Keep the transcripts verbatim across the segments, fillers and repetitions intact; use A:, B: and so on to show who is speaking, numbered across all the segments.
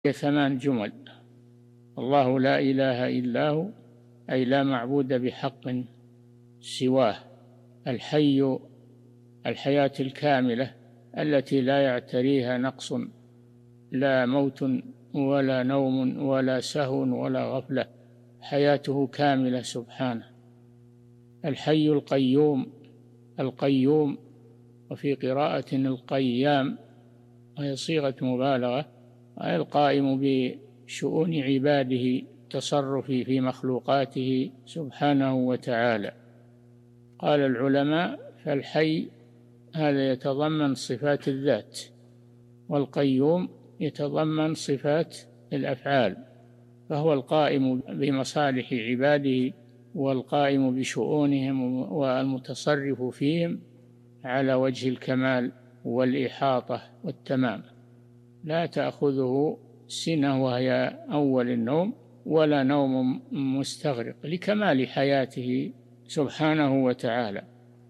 A: هي ثمان جمل: الله لا إله إلا هو، أي لا معبود بحق سواه، الحي الحياة الكاملة التي لا يعتريها نقص، لا موت ولا نوم ولا سهو ولا غفلة، حياته كاملة سبحانه. الحي القيوم، القيوم وفي قراءة القيام، وهي صيغة مبالغة، أي القائم بشؤون عباده، تصرفه في مخلوقاته سبحانه وتعالى. قال العلماء: فالحي هذا يتضمن صفات الذات، والقيوم يتضمن صفات الأفعال، فهو القائم بمصالح عباده والقائم بشؤونهم والمتصرف فيهم على وجه الكمال والإحاطة والتمام، لا تأخذه سنة وهي أول النوم، ولا نوم مستغرق، لكمال حياته سبحانه وتعالى.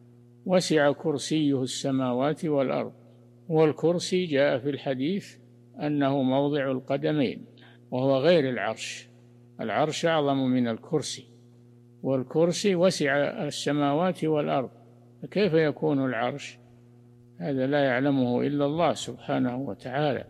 A: وسع كرسيه السماوات والأرض، والكرسي جاء في الحديث أنه موضع القدمين، وهو غير العرش، العرش أعظم من الكرسي، والكرسي وسع السماوات والأرض، فكيف يكون العرش؟ هذا لا يعلمه إلا الله سبحانه وتعالى.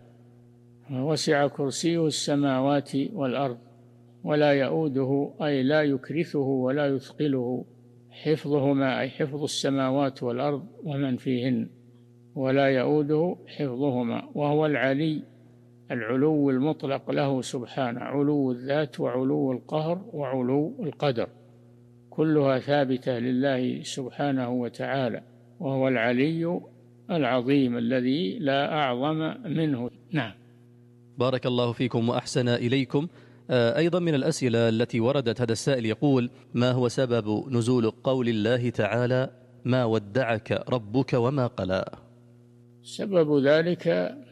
A: وسع كرسيه السماوات والأرض ولا يؤوده، أي لا يكرثه ولا يثقله حفظهما، أي حفظ السماوات والأرض ومن فيهن، ولا يؤوده حفظهما. وهو العلي، العلو المطلق له سبحانه، علو الذات وعلو القهر وعلو القدر، كلها ثابتة لله سبحانه وتعالى، وهو العلي العظيم الذي لا أعظم منه. نعم.
B: بارك الله فيكم وأحسن إليكم. أيضا من الأسئلة التي وردت، هذا السائل يقول: ما هو سبب نزول قول الله تعالى: ما ودعك ربك وما قلى؟
A: سبب ذلك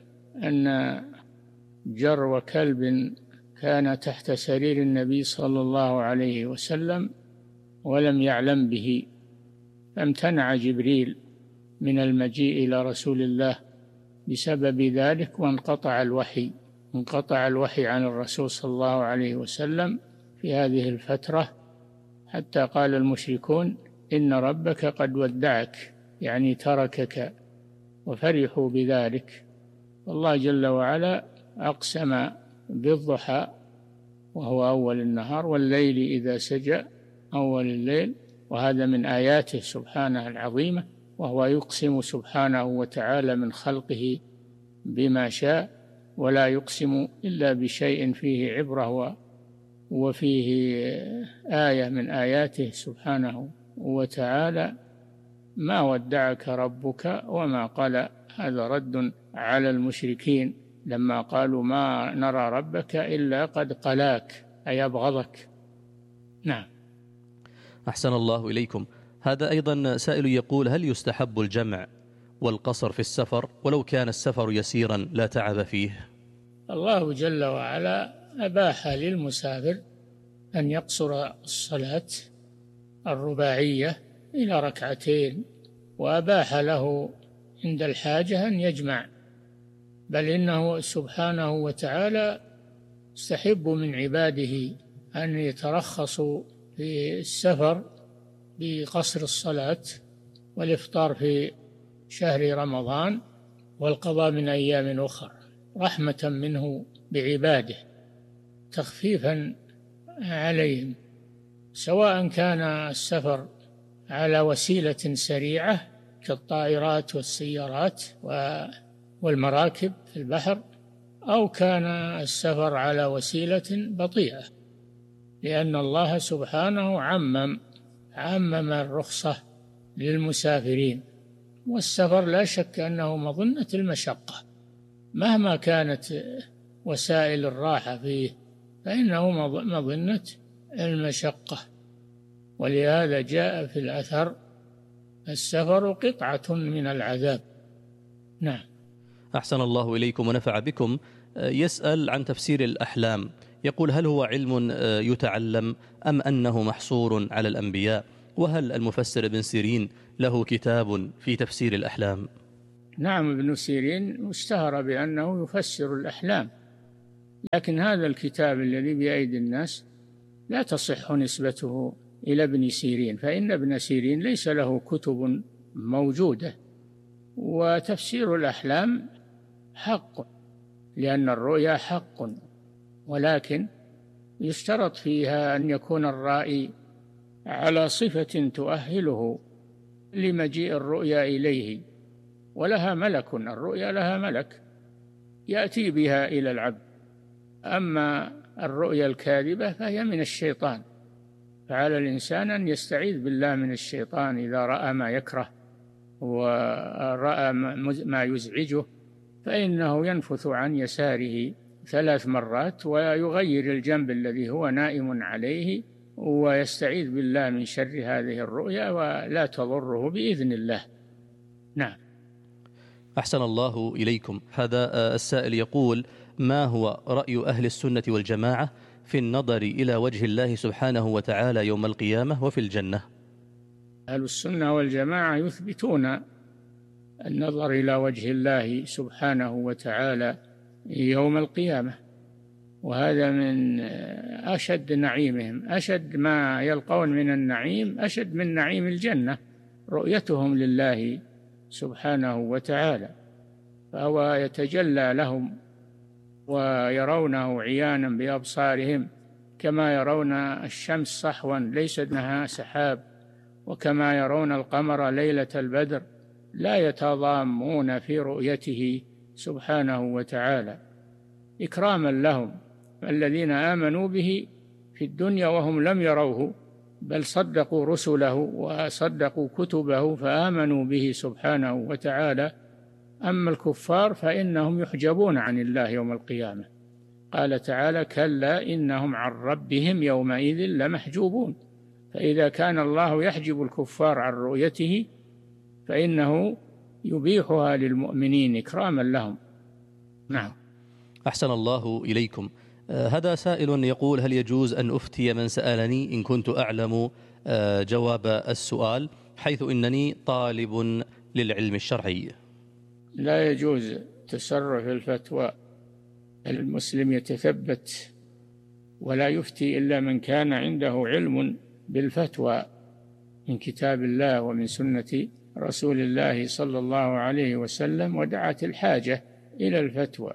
A: أن جرو كلب كان تحت سرير النبي صلى الله عليه وسلم ولم يعلم به، فامتنع جبريل من المجيء إلى رسول الله بسبب ذلك، وانقطع الوحي انقطع الوحي عن الرسول صلى الله عليه وسلم في هذه الفترة، حتى قال المشركون: إن ربك قد ودعك، يعني تركك، وفرحوا بذلك. والله جل وعلا أقسم بالضحى وهو أول النهار، والليل إذا سجى، أول الليل، وهذا من آياته سبحانه العظيمة، وهو يقسم سبحانه وتعالى من خلقه بما شاء، ولا يقسم إلا بشيء فيه عبرة وفيه آية من آياته سبحانه وتعالى. ما ودعك ربك وما قلى، هذا رد على المشركين لما قالوا: ما نرى ربك إلا قد قلاك، أي أبغضك. نعم.
B: أحسن الله إليكم. هذا أيضا سائل يقول: هل يستحب الجمع والقصر في السفر ولو كان السفر يسيرا لا تعب فيه؟
A: الله جل وعلا أباح للمسافر أن يقصر الصلاة الرباعية إلى ركعتين، وأباح له عند الحاجة أن يجمع، بل إنه سبحانه وتعالى يستحب من عباده أن يترخصوا في السفر بقصر الصلاة والإفطار في شهر رمضان والقضاء من أيام أخرى، رحمة منه بعباده، تخفيفا عليهم، سواء كان السفر على وسيلة سريعة كالطائرات والسيارات والمراكب في البحر، أو كان السفر على وسيلة بطيئة، لأن الله سبحانه عمم عمم الرخصة للمسافرين. والسفر لا شك أنه مظنة المشقة، مهما كانت وسائل الراحة فيه فإنه مظنة المشقة، ولهذا جاء في الأثر: السفر قطعة من العذاب. نعم.
B: أحسن الله إليكم ونفع بكم. يسأل عن تفسير الأحلام، يقول: هل هو علم يتعلم أم أنه محصور على الأنبياء؟ وهل المفسر ابن سيرين له كتاب في تفسير الأحلام؟
A: نعم، ابن سيرين اشتهر بأنه يفسر الأحلام، لكن هذا الكتاب الذي بأيدي الناس لا تصح نسبته إلى ابن سيرين، فإن ابن سيرين ليس له كتب موجودة. وتفسير الأحلام حق، لأن الرؤيا حق، ولكن يشترط فيها أن يكون الرائي على صفة تؤهله لمجيء الرؤيا إليه، ولها ملك، الرؤيا لها ملك يأتي بها إلى العبد. أما الرؤيا الكاذبة فهي من الشيطان، فعلى الإنسان أن يستعيذ بالله من الشيطان إذا رأى ما يكره ورأى ما يزعجه، فإنه ينفث عن يساره ثلاث مرات ويغير الجنب الذي هو نائم عليه ويستعيذ بالله من شر هذه الرؤيا ولا تضره بإذن الله. نعم.
B: أحسن الله إليكم. هذا السائل يقول: ما هو رأي أهل السنة والجماعة في النظر إلى وجه الله سبحانه وتعالى يوم القيامة وفي الجنة؟
A: أهل السنة والجماعة يثبتون النظر إلى وجه الله سبحانه وتعالى يوم القيامة، وهذا من أشد نعيمهم، أشد ما يلقون من النعيم، أشد من نعيم الجنة رؤيتهم لله سبحانه وتعالى، فهو يتجلى لهم ويرونه عيانا بأبصارهم كما يرون الشمس صحوا ليس دونها سحاب، وكما يرون القمر ليلة البدر، لا يتضامون في رؤيته سبحانه وتعالى إكراما لهم الذين آمنوا به في الدنيا وهم لم يروه، بل صدقوا رسله وصدقوا كتبه فآمنوا به سبحانه وتعالى. أما الكفار فإنهم يحجبون عن الله يوم القيامة، قال تعالى: كلا إنهم عن ربهم يومئذ لمحجوبون. فإذا كان الله يحجب الكفار عن رؤيته فإنه يبيحها للمؤمنين إكراما لهم. نعم.
B: أحسن الله إليكم. هذا سائل يقول: هل يجوز أن أفتي من سألني إن كنت أعلم جواب السؤال، حيث إنني طالب للعلم الشرعي؟
A: لا يجوز تسرع في الفتوى، المسلم يتثبت ولا يفتي إلا من كان عنده علم بالفتوى من كتاب الله ومن سنة رسول الله صلى الله عليه وسلم، ودعت الحاجة إلى الفتوى،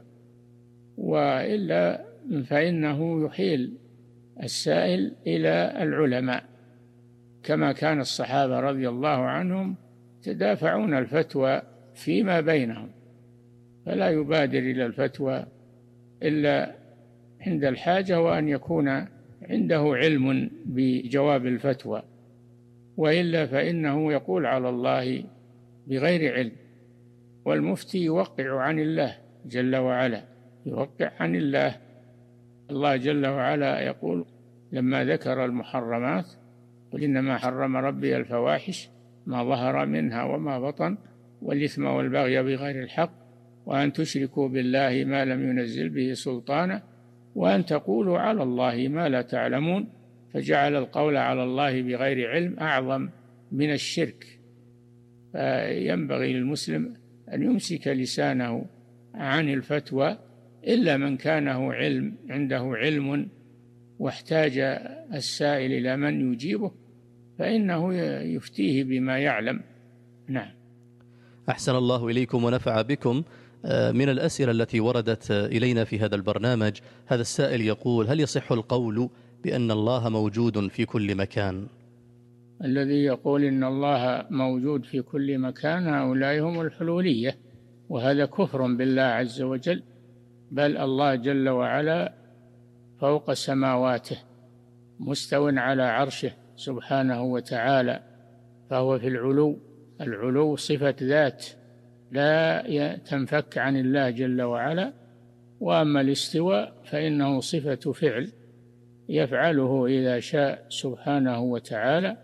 A: وإلا فإنه يحيل السائل إلى العلماء، كما كان الصحابة رضي الله عنهم تدافعون الفتوى فيما بينهم، فلا يبادر إلى الفتوى إلا عند الحاجة، وأن يكون عنده علم بجواب الفتوى، وإلا فإنه يقول على الله بغير علم. والمفتي يوقع عن الله جل وعلا، يوقع عن الله. الله جل وعلا يقول لما ذكر المحرمات: قل إنما حرم ربي الفواحش ما ظهر منها وما بطن والإثم والبغي بغير الحق وأن تشركوا بالله ما لم ينزل به سلطانا وأن تقولوا على الله ما لا تعلمون. فجعل القول على الله بغير علم أعظم من الشرك. فينبغي للمسلم أن يمسك لسانه عن الفتوى إلا من كانه علم عنده علم واحتاج السائل إلى من يجيبه، فإنه يفتيه بما يعلم. نعم.
B: أحسن الله إليكم ونفع بكم. من الأسئلة التي وردت إلينا في هذا البرنامج، هذا السائل يقول: هل يصح القول بأن الله موجود في كل مكان؟
A: الذي يقول إن الله موجود في كل مكان هؤلاء هم الحلولية، وهذا كفر بالله عز وجل. بل الله جل وعلا فوق سماواته مستو على عرشه سبحانه وتعالى، فهو في العلو. العلو صفة ذات لا تنفك عن الله جل وعلا، وأما الاستواء فإنه صفة فعل يفعله إذا شاء سبحانه وتعالى.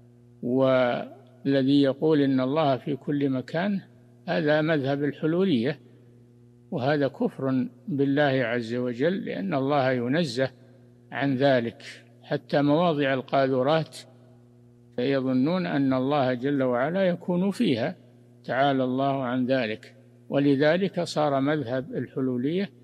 A: والذي يقول إن الله في كل مكان هذا مذهب الحلولية، وهذا كفر بالله عز وجل، لأن الله ينزه عن ذلك. حتى مواضع القاذورات فيظنون أن الله جل وعلا يكون فيها، تعالى الله عن ذلك. ولذلك صار مذهب الحلولية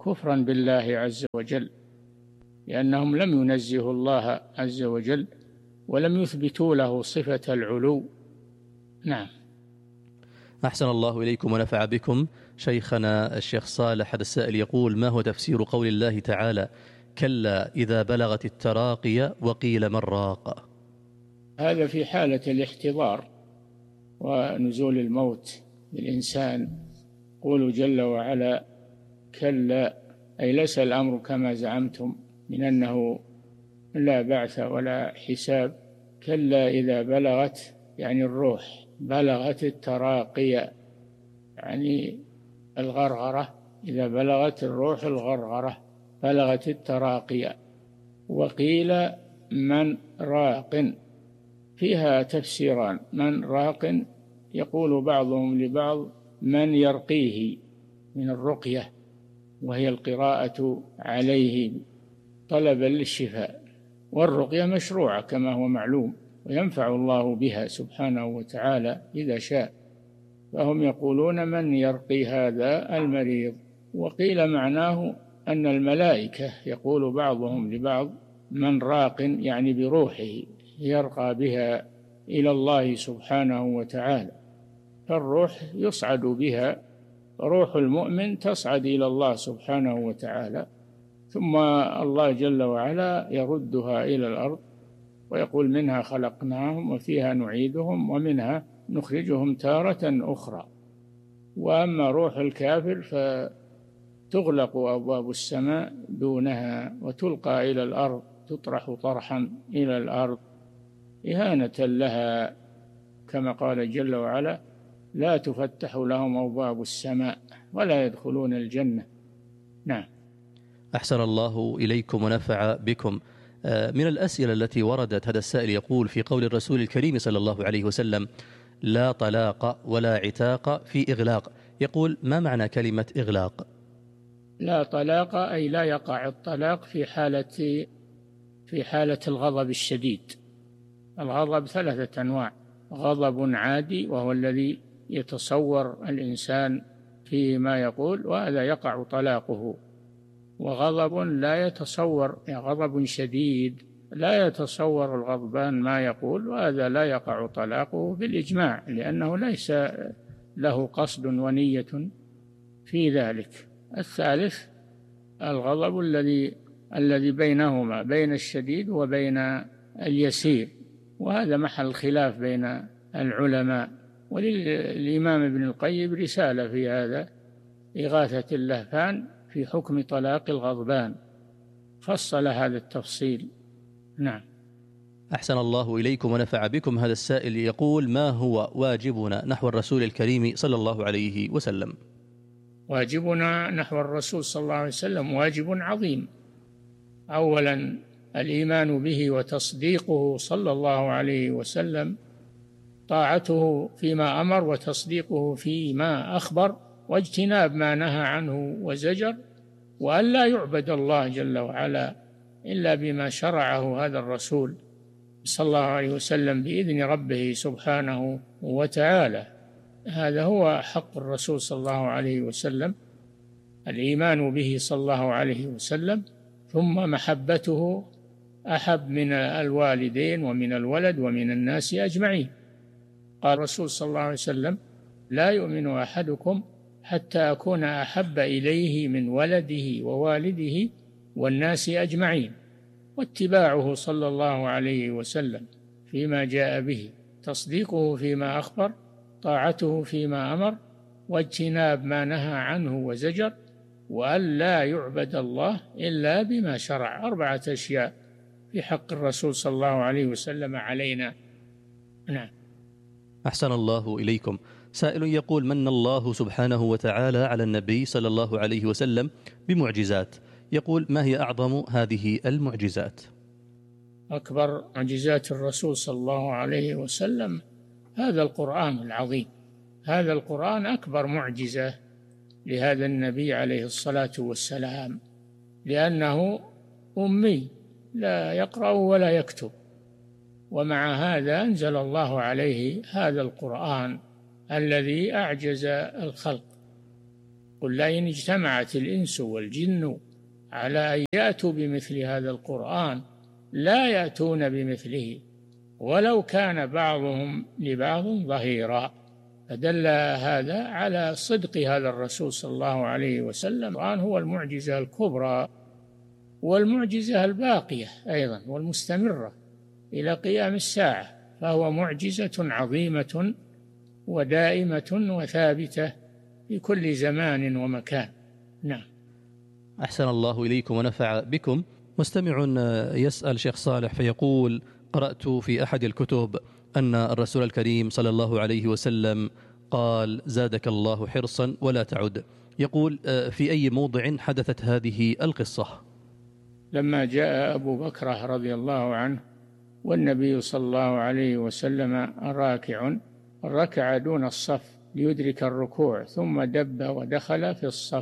A: كفرا بالله عز وجل، لأنهم لم ينزهوا الله عز وجل ولم يثبتوا له صفة العلو. نعم.
B: أحسن الله إليكم ونفع بكم. شيخنا الشيخ صالح هذا السائل يقول: ما هو تفسير قول الله تعالى: كلا إذا بلغت التراقي وقيل من راق؟
A: هذا في حالة الاحتضار ونزول الموت للإنسان. قول جل وعلا: كلا، أي ليس الأمر كما زعمتم من أنه لا بعث ولا حساب. كلا إذا بلغت، يعني الروح بلغت التراقي، يعني الغرغرة، إذا بلغت الروح الغرغرة بلغت التراقي. وقيل من راق، فيها تفسيران. من راق يقول بعضهم لبعض من يرقيه من الرقية، وهي القراءة عليه طلبا للشفاء، والرقية مشروعة كما هو معلوم، وينفع الله بها سبحانه وتعالى إذا شاء، فهم يقولون من يرقي هذا المريض. وقيل معناه أن الملائكة يقول بعضهم لبعض من راق، يعني بروحه يرقى بها إلى الله سبحانه وتعالى، فالروح يصعد بها، روح المؤمن تصعد إلى الله سبحانه وتعالى، ثم الله جل وعلا يردها إلى الأرض ويقول: منها خلقناهم وفيها نعيدهم ومنها نخرجهم تارة أخرى. وأما روح الكافر فتغلق أبواب السماء دونها وتلقى إلى الأرض، تطرح طرحا إلى الأرض إهانة لها، كما قال جل وعلا: لا تفتح لهم أبواب السماء ولا يدخلون الجنة. نعم.
B: أحسن الله إليكم ونفع بكم. من الأسئلة التي وردت هذا السائل يقول: في قول الرسول الكريم صلى الله عليه وسلم: لا طلاق ولا عتاق في إغلاق، يقول: ما معنى كلمة إغلاق؟
A: لا طلاق أي لا يقع الطلاق في حالة في حالة الغضب الشديد. الغضب ثلاثة أنواع: غضب عادي وهو الذي يتصور الإنسان فيه ما يقول وهذا يقع طلاقه، وغضب لا يتصور، يعني غضب شديد لا يتصور الغضبان ما يقول، وهذا لا يقع طلاقه بالإجماع، لأنه ليس له قصد ونية في ذلك. الثالث الغضب الذي الذي بينهما، بين الشديد وبين اليسير، وهذا محل خلاف بين العلماء. وللإمام ابن القيم رسالة في هذا، إغاثة اللهفان في حكم طلاق الغضبان، فصل هذا التفصيل. نعم.
B: أحسن الله إليكم ونفع بكم. هذا السائل يقول: ما هو واجبنا نحو الرسول الكريم صلى الله عليه وسلم؟
A: واجبنا نحو الرسول صلى الله عليه وسلم واجب عظيم. أولا الإيمان به وتصديقه صلى الله عليه وسلم، طاعته فيما أمر وتصديقه فيما أخبر، واجتناب ما نهى عنه وزجر، وأن لا يعبد الله جل وعلا إلا بما شرعه هذا الرسول صلى الله عليه وسلم بإذن ربه سبحانه وتعالى. هذا هو حق الرسول صلى الله عليه وسلم، الإيمان به صلى الله عليه وسلم، ثم محبته أحب من الوالدين ومن الولد ومن الناس أجمعين. قال الرسول صلى الله عليه وسلم: لا يؤمن أحدكم حتى أكون أحب إليه من ولده ووالده والناس أجمعين. واتباعه صلى الله عليه وسلم فيما جاء به، تصديقه فيما أخبر، طاعته فيما أمر، واجتناب ما نهى عنه وزجر، وأن لا يعبد الله إلا بما شرع. أربعة أشياء في حق الرسول صلى الله عليه وسلم علينا. نعم.
B: أحسن الله إليكم. سائل يقول: من الله سبحانه وتعالى على النبي صلى الله عليه وسلم بمعجزات، يقول: ما هي أعظم هذه المعجزات؟
A: أكبر معجزات الرسول صلى الله عليه وسلم هذا القرآن العظيم. هذا القرآن أكبر معجزة لهذا النبي عليه الصلاة والسلام، لأنه أمي لا يقرأ ولا يكتب، ومع هذا أنزل الله عليه هذا القرآن الذي أعجز الخلق. قل لئن اجتمعت الإنس والجن على أن يأتوا بمثل هذا القرآن لا يأتون بمثله ولو كان بعضهم لبعض ظهيرا. فدل هذا على صدق هذا الرسول صلى الله عليه وسلم. القرآن هو المعجزة الكبرى والمعجزة الباقية أيضا والمستمرة إلى قيام الساعة، فهو معجزة عظيمة ودائمة وثابتة في كل زمان ومكان. نعم.
B: أحسن الله إليكم ونفع بكم. مستمع يسأل شيخ صالح فيقول: قرأت في أحد الكتب أن الرسول الكريم صلى الله عليه وسلم قال: زادك الله حرصا ولا تعد. يقول: في أي موضع حدثت هذه القصة؟
A: لما جاء أبو بكر رضي الله عنه والنبي صلى الله عليه وسلم راكع، ركع دون الصف ليدرك الركوع ثم دب ودخل في الصف،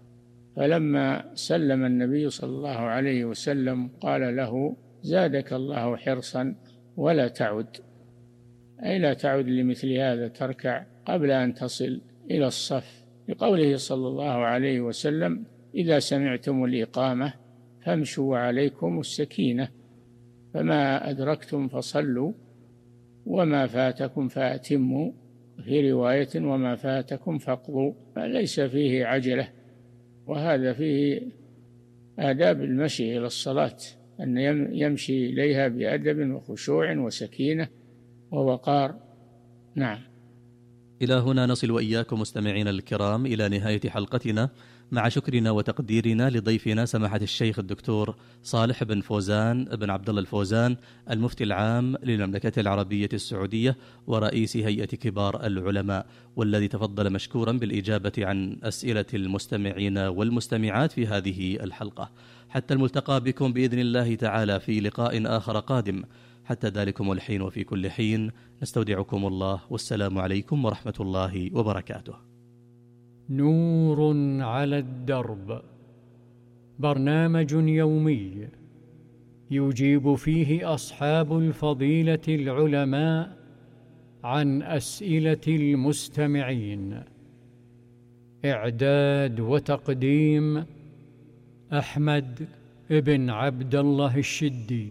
A: فلما سلم النبي صلى الله عليه وسلم قال له: زادك الله حرصا ولا تعد، أي لا تعد لمثل هذا، تركع قبل أن تصل إلى الصف، لقوله صلى الله عليه وسلم: إذا سمعتم الإقامة فامشوا وعليكم السكينة، فما أدركتم فصلوا وما فاتكم فأتموا، في رواية: وما فاتكم فاقضوا. ليس فيه عجلة، وهذا فيه آداب المشي إلى الصلاة، أن يمشي إليها بأدب وخشوع وسكينة ووقار. نعم.
B: إلى هنا نصل وإياكم مستمعين الكرام إلى نهاية حلقتنا، مع شكرنا وتقديرنا لضيفنا سماحة الشيخ الدكتور صالح بن فوزان بن عبد الله الفوزان، المفتي العام للمملكة العربية السعودية ورئيس هيئة كبار العلماء، والذي تفضل مشكورا بالإجابة عن أسئلة المستمعين والمستمعات في هذه الحلقة. حتى الملتقى بكم بإذن الله تعالى في لقاء آخر قادم. حتى ذلكم الحين وفي كل حين نستودعكم الله، والسلام عليكم ورحمة الله وبركاته.
C: نور على الدرب، برنامج يومي يجيب فيه أصحاب الفضيلة العلماء عن أسئلة المستمعين. إعداد وتقديم أحمد بن عبد الله الشدي.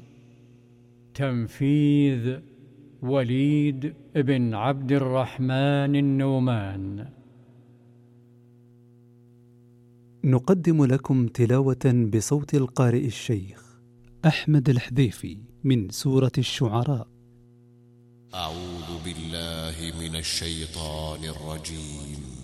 C: تنفيذ وليد بن عبد الرحمن النومان.
D: نقدم لكم تلاوة بصوت القارئ الشيخ أحمد الحذيفي من سورة الشعراء.
E: أعوذ بالله من الشيطان الرجيم.